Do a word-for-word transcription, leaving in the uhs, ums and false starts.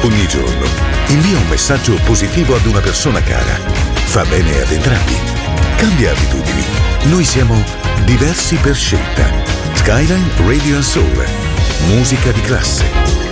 Ogni giorno invia un messaggio positivo ad una persona cara. Fa bene ad entrambi. Cambia abitudini. Noi siamo diversi per scelta. Skyline Radio and Soul. Musica di classe.